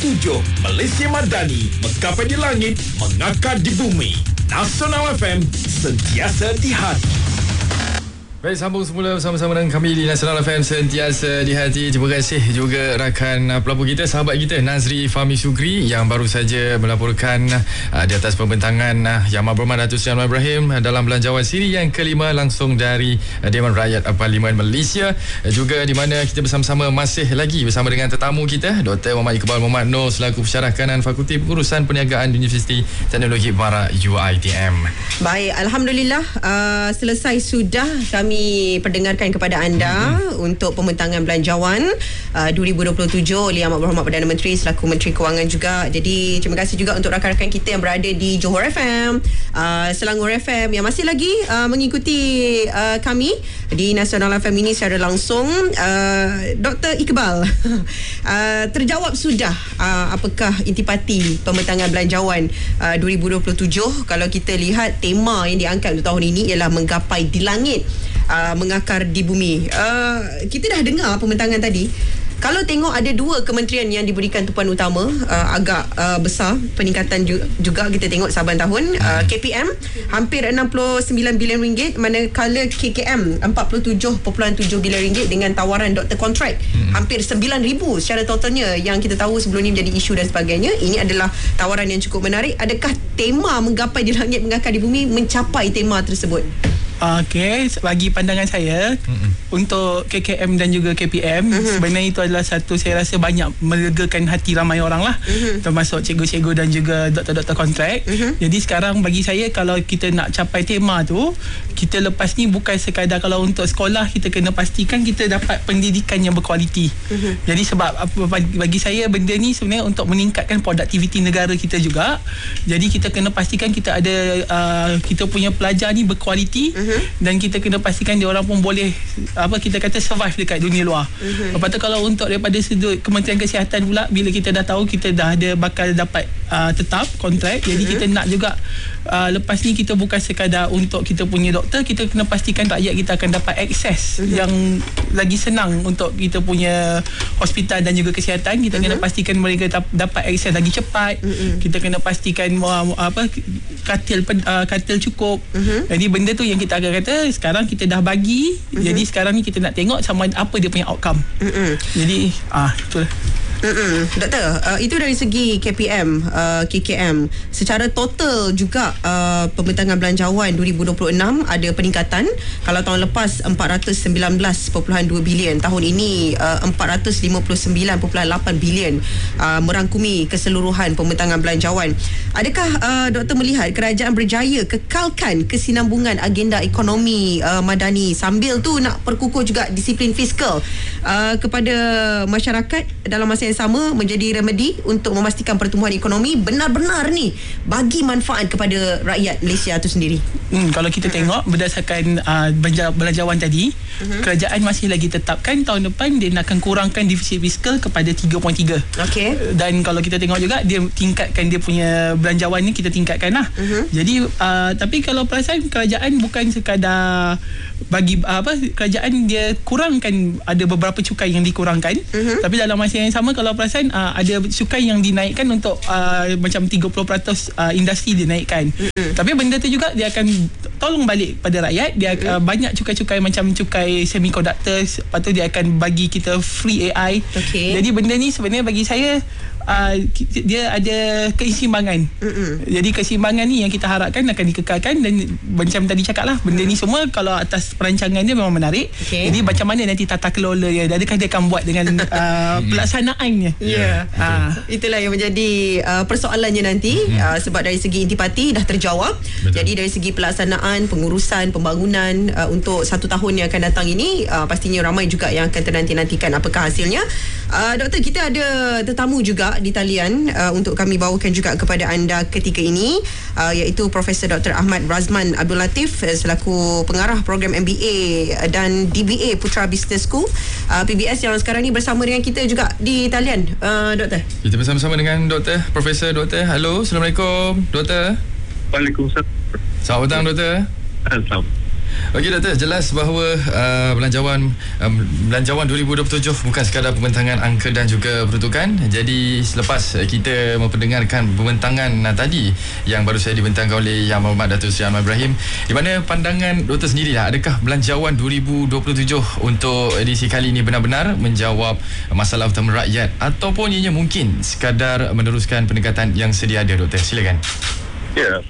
Malaysia Madani, menggapai di langit, mengakar di bumi. Nasional FM, sentiasa di hati. Baik, sambung semula bersama-sama dengan kami di Nasional FM, sentiasa di hati. Terima kasih juga rakan pelapor kita, sahabat kita Nazri Fahmi Sugri yang baru saja melaporkan di atas pembentangan Yang Berhormat Datuk Seri Anwar Ibrahim dalam belanjawan siri yang kelima langsung dari Dewan Rakyat Parlimen Malaysia. Juga di mana kita bersama-sama masih lagi bersama dengan tetamu kita, Dr. Muhammad Iqbal Muhammad Noor selaku Pensyarah Kanan Fakulti Pengurusan Perniagaan Universiti Teknologi Barat UiTM. Baik, Alhamdulillah selesai sudah kami perdengarkan kepada anda untuk pembentangan belanjawan 2027 oleh Amat Berhormat Perdana Menteri selaku Menteri Kewangan juga. Jadi terima kasih juga untuk rakan-rakan kita yang berada di Johor FM, Selangor FM yang masih lagi mengikuti kami di Nasional FM ini secara langsung. Dr. Iqbal, terjawab sudah apakah intipati pembentangan belanjawan 2027? Kalau kita lihat tema yang diangkat untuk tahun ini ialah menggapai di langit, mengakar di bumi. Kita dah dengar pembentangan tadi. Kalau tengok ada dua kementerian yang diberikan tumpuan utama, agak besar peningkatan juga kita tengok saban tahun. KPM hampir 69 bilion ringgit, manakala KKM 47.7 bilion ringgit dengan tawaran doktor kontrak hampir 9,000 secara totalnya, yang kita tahu sebelum ni menjadi isu dan sebagainya. Ini adalah tawaran yang cukup menarik. Adakah tema menggapai di langit, mengakar di bumi mencapai tema tersebut? Okey, bagi pandangan saya untuk KKM dan juga KPM, sebenarnya itu adalah satu, saya rasa banyak melegakan hati ramai orang lah, termasuk cikgu-cikgu dan juga doktor-doktor kontrak. Jadi sekarang bagi saya, kalau kita nak capai tema tu, kita lepas ni bukan sekadar kalau untuk sekolah, kita kena pastikan kita dapat pendidikan yang berkualiti. Jadi sebab bagi saya benda ni sebenarnya untuk meningkatkan produktiviti negara kita juga. Jadi kita kena pastikan kita ada kita punya pelajar ni berkualiti, dan kita kena pastikan dia orang pun boleh kita kata survive dekat dunia luar. Lepas tu kalau untuk daripada sudut Kementerian Kesihatan pula, bila kita dah tahu kita dah ada bakal dapat tetap kontrak, jadi kita nak juga lepas ni kita bukan sekadar untuk kita punya doktor, kita kena pastikan rakyat kita akan dapat akses yang lagi senang untuk kita punya hospital dan juga kesihatan. Kita kena pastikan mereka dapat akses lagi cepat. Kita kena pastikan katil cukup. Jadi benda tu yang kita akan kata sekarang kita dah bagi. Jadi sekarang ni kita nak tengok sama apa dia punya outcome. Jadi itulah. Doktor, itu dari segi KPM, KKM. Secara total juga pembentangan belanjawan 2026 ada peningkatan. Kalau tahun lepas 419.2 bilion, tahun ini 459.8 bilion, merangkumi keseluruhan pembentangan belanjawan. Adakah doktor melihat kerajaan berjaya kekalkan kesinambungan agenda ekonomi madani sambil tu nak perkukuh juga disiplin fiskal kepada masyarakat dalam masa yang sama, menjadi remedi untuk memastikan pertumbuhan ekonomi benar-benar ni bagi manfaat kepada rakyat Malaysia tu sendiri? Kalau kita tengok berdasarkan belanjawan tadi, kerajaan masih lagi tetapkan tahun depan dia nak akan kurangkan defisit fiskal kepada 3.3. Okey. Dan kalau kita tengok juga dia tingkatkan dia punya belanjawan ni, kita tingkatkan lah. Jadi tapi kalau perasan kerajaan bukan sekadar bagi kerajaan dia kurangkan, ada beberapa cukai yang dikurangkan, tapi dalam masa yang sama kalau perasan ada cukai yang dinaikkan untuk macam 30% industri dinaikkan. Tapi benda tu juga dia akan tolong balik pada rakyat. Dia banyak cukai-cukai macam cukai semiconductor, lepas tu dia akan bagi kita free AI. Jadi benda ni sebenarnya bagi saya dia ada keseimbangan. Jadi keseimbangan ni yang kita harapkan akan dikekalkan. Dan macam tadi cakap lah, benda ni semua kalau atas perancangan dia memang menarik. Jadi macam mana nanti tata kelola dia, adakah dia akan buat dengan pelaksanaannya. Itulah yang menjadi persoalannya nanti. Sebab dari segi intipati dah terjawab. Jadi dari segi pelaksanaan, pengurusan, pembangunan untuk 1 tahun yang akan datang ini, pastinya ramai juga yang akan ternanti-nantikan apakah hasilnya. Doktor, kita ada tetamu juga di talian untuk kami bawakan juga kepada anda ketika ini, iaitu Profesor Dr. Ahmad Razman Abdul Latif selaku pengarah program MBA dan DBA Putra Business School PBS yang sekarang ni bersama dengan kita juga di talian. Doktor, kita bersama-sama dengan Doktor Profesor Doktor. Halo, Assalamualaikum Doktor. Waalaikumsalam. Selamat petang Doktor. Selamat. Okey doktor, jelas bahawa belanjawan 2027 bukan sekadar pembentangan angka dan juga peruntukan. Jadi selepas kita memperdengarkan pembentangan tadi yang baru saya dibentangkan oleh Yang Berhormat Datuk Seri Anwar Ibrahim, di mana pandangan doktor sendirilah, adakah belanjawan 2027 untuk edisi kali ini benar-benar menjawab masalah utama rakyat ataupun ianya mungkin sekadar meneruskan pendekatan yang sedia ada? Doktor, silakan. Ya,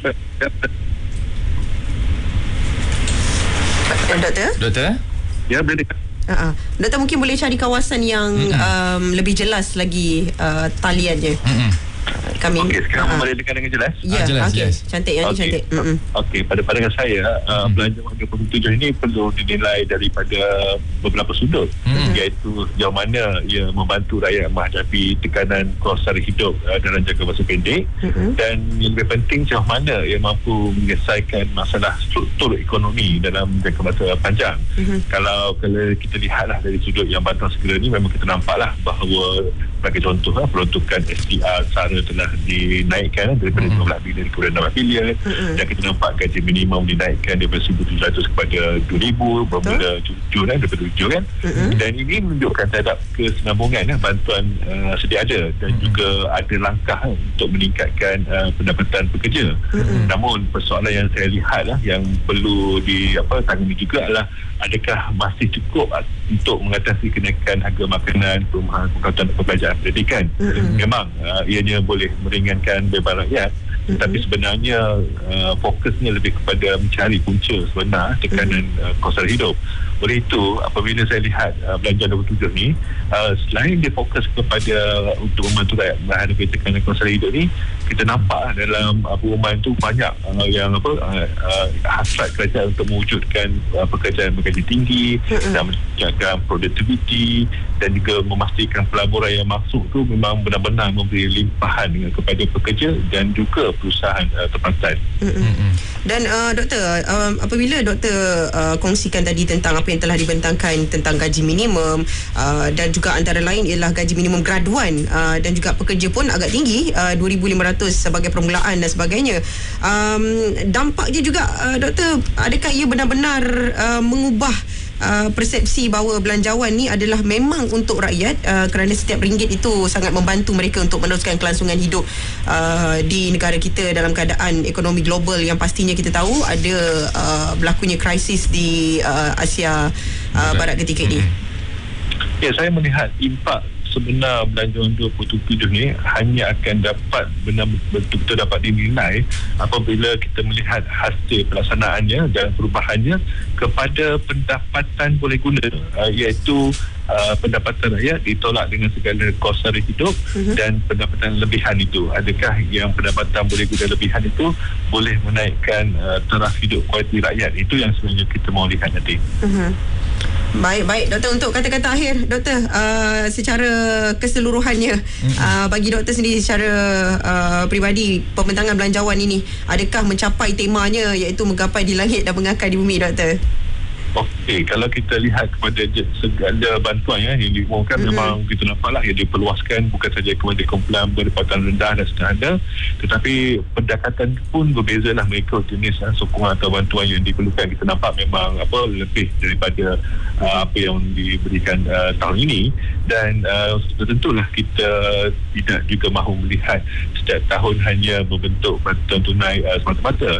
Doktor? ya boleh. Doktor mungkin boleh cari kawasan yang lebih jelas lagi taliannya. Kami. Okey, sekarang boleh dengar dengan jelas? Ya, jelas, okey. yes. Cantik, yang ni cantik. Okey, pada pandangan saya, belanjawan 2027 ini perlu dinilai daripada beberapa sudut, iaitu sejauh mana ia membantu rakyat menghadapi tekanan kos sara hidup dalam jangka masa pendek, dan yang lebih penting sejauh mana ia mampu menyelesaikan masalah struktur ekonomi dalam jangka masa panjang. Kalau kita lihatlah dari sudut yang bantuan segera ni, memang kita nampaklah bahawa sebagai contoh peruntukan SDR SARA telah dinaikkan daripada 15 bilion kepada 16 bilion, dan kita nampak gaji minimum dinaikkan daripada 1,700 kepada 2,000 bermula Jun daripada 7 kan. Dan ini menunjukkan terhadap kesinambungan bantuan sedia ada, dan juga ada langkah untuk meningkatkan pendapatan pekerja. Namun persoalan yang saya lihat yang perlu ditangani juga adalah adakah masih cukup untuk mengatasi kenaikan harga makanan, perumahan, perkhidmatan perbelanjaan pendidikan. Memang ianya boleh meringankan beban rakyat, tetapi sebenarnya fokusnya lebih kepada mencari punca sebenar tekanan kos sara hidup. Oleh itu, apabila saya lihat belanjawan 27 ni, selain dia fokus kepada untuk membantu rakyat menghadapi tekanan kos sara hidup ni, kita nampak dalam perumahan tu banyak yang hasrat kerajaan untuk mewujudkan pekerjaan bergaji tinggi dan menjaga produktiviti, dan juga memastikan pelaburan yang masuk tu memang benar-benar memberi limpahan kepada pekerja dan juga perusahaan tempatan. Dan doktor, apabila doktor kongsikan tadi tentang apa yang telah dibentangkan tentang gaji minimum, dan juga antara lain ialah gaji minimum graduan, dan juga pekerja pun agak tinggi, 2,500 sebagai permulaan dan sebagainya. Dampaknya juga doktor, adakah ia benar-benar mengubah persepsi bahawa belanjawan ni adalah memang untuk rakyat, kerana setiap ringgit itu sangat membantu mereka untuk meneruskan kelangsungan hidup di negara kita dalam keadaan ekonomi global yang pastinya kita tahu ada berlakunya krisis di Asia Barat ketika ini. Ya, saya melihat impak sebenar belanjawan 2027 ni hanya akan dapat betul-betul dapat dinilai apabila kita melihat hasil pelaksanaannya dan perubahannya kepada pendapatan boleh guna, iaitu pendapatan rakyat ditolak dengan segala kos sara hidup, dan pendapatan lebihan itu, adakah yang pendapatan boleh guna lebihan itu boleh menaikkan taraf hidup kualiti rakyat. Itu yang sebenarnya kita mahu lihat nanti. Baik doktor, untuk kata-kata akhir doktor, secara keseluruhannya, bagi doktor sendiri secara peribadi, pembentangan belanjawan ini adakah mencapai temanya, iaitu menggapai di langit dan mengakar di bumi, doktor? Okey, kalau kita lihat kepada segala bantuan yang diumumkan, memang kita nampaklah yang diperluaskan bukan saja kepada kumpulan berpendapatan rendah dan sederhana, tetapi pendekatan pun berbezalah mengikut jenis sokongan atau bantuan yang diperlukan. Kita nampak memang lebih daripada apa yang diberikan tahun ini, dan tentulah kita tidak juga mahu melihat setiap tahun hanya membentuk bantuan tunai semata-mata.